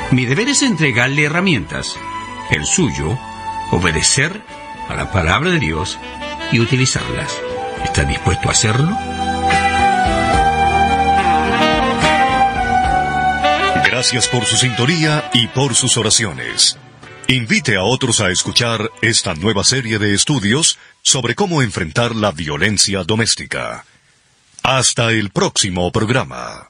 Mi deber es entregarle herramientas. El suyo, obedecer a la palabra de Dios y utilizarlas. ¿Está dispuesto a hacerlo? Gracias por su sintonía y por sus oraciones. Invite a otros a escuchar esta nueva serie de estudios sobre cómo enfrentar la violencia doméstica. Hasta el próximo programa.